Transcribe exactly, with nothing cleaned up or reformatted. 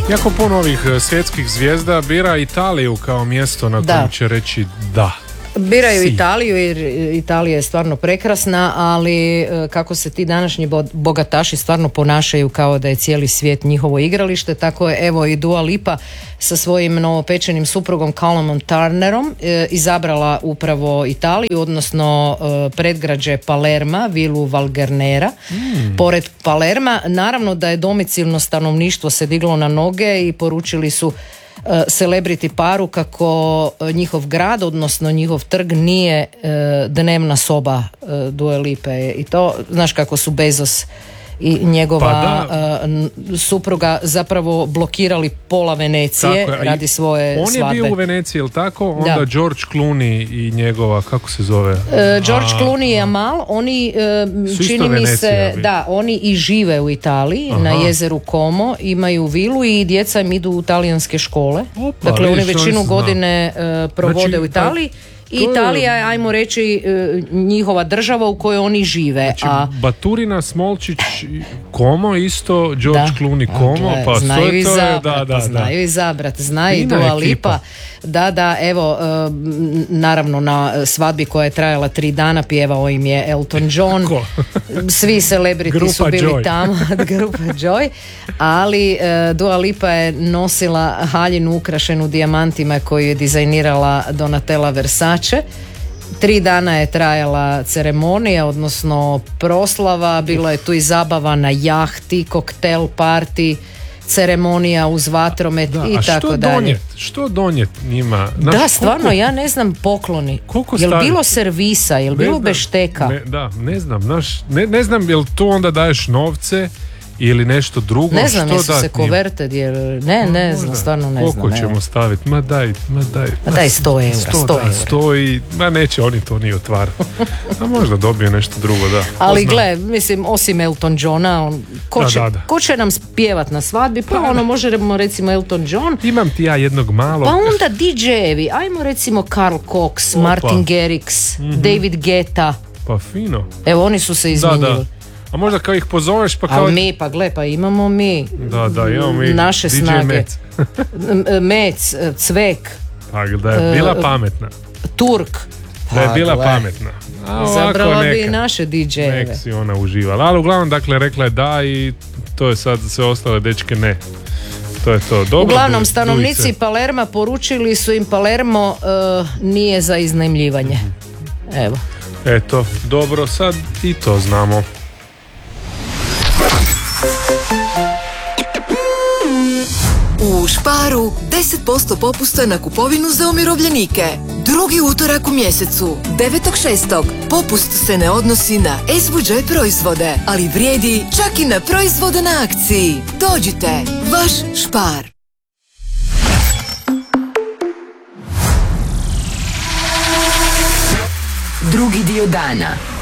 Jako puno ovih svjetskih zvijezda bira Italiju kao mjesto na kojem će reći da. Biraju si. Italiju jer Italija je stvarno prekrasna, ali kako se ti današnji bogataši stvarno ponašaju kao da je cijeli svijet njihovo igralište, tako je evo i Dua Lipa sa svojim novopečenim suprugom Callumom Turnerom e, izabrala upravo Italiju, odnosno e, predgrađe Palerma, vilu Valguarnera. Mm. Pored Palerma, naravno da je domicilno stanovništvo se diglo na noge i poručili su celebrity paru kako njihov grad, odnosno njihov trg nije e, dnevna soba e, Dua Lipe. I to, znaš kako su Bezos i njegova pa uh, supruga zapravo blokirali pola Venecije tako, radi svoje on svadbe. On je bio u Veneciji, jel tako? Onda da. George Clooney i njegova, kako se zove? Uh, George a, Clooney i Amal, oni uh, čini mi se, da, oni i žive u Italiji. Aha. Na jezeru Como, imaju vilu i djeca im idu u talijanske škole. Opa, dakle, oni većinu godine uh, provode znači, u Italiji. I Italija je, ajmo reći, njihova država u kojoj oni žive. Znači, a Baturina, Smolčić, Como isto, George da. Clooney, Como, dakle, pa znaju to je, izabrat, da, da, znaju da. izabrat, znaju i Dua Lipa. Da, da, evo, naravno na svadbi koja je trajala tri dana pjevao im je Elton John. Svi celebrity su bili Joy. Tamo, grupa Joy, ali Dua Lipa je nosila haljinu ukrašenu dijamantima koju je dizajnirala Donatella Versace. Tri dana je trajala ceremonija, odnosno proslava, bilo je tu i zabava na jahti, koktel party, ceremonija uz vatromet da, i tako dalje. Donijet, što donijet njima? Naš, da, stvarno, koliko, ja ne znam pokloni. Jel stavi? Bilo servisa, jel ne bilo znam, bešteka? Ne, da, ne znam, naš, ne, ne znam jel tu onda daješ novce ili nešto drugo. Ne znam, što jesu se konverted, jer ne, ne znam, stvarno ne koliko znam. Koliko ćemo evo. staviti? Ma daj, ma daj. Ma daj sto eura, sto eura. sto i, ma neće oni to ni otvarati. A možda dobije nešto drugo, da. Ali gle, mislim, osim Elton Johna, on, ko, da, će, da, da. ko će nam spjevat na svadbi? Pa, pa ono, možemo recimo Elton John. Imam ti ja jednog malog. Pa onda D J-evi, ajmo recimo Carl Cox, Opa. Martin Garrix, mm-hmm. David Guetta. Pa fino. Evo, oni su se izmijenili. Da, da. A možda kao ih pozoveš pa kao... A mi, pa gle, pa imamo mi, da, da, imamo mi naše D J snage. Mec. Mec, Cvek. Pa da je bila pametna. Turk. Da je bila pametna. Zabrala bi i naše D J-eve. Nek si ona uživala. Ali uglavnom, dakle, rekla je da i to je sad sve ostale dečke ne. To je to. Dobro, uglavnom, du, stanovnici Palerma poručili su im Palermo uh, nije za iznajmljivanje. Evo. Eto, dobro, sad i to znamo. U Sparu deset posto popusta na kupovinu za umirovljenike. Drugi utorak u mjesecu, devetog šestog Popust se ne odnosi na es vu đe proizvode, ali vrijedi čak i na proizvode na akciji. Dođite, vaš Spar. Drugi dio dana.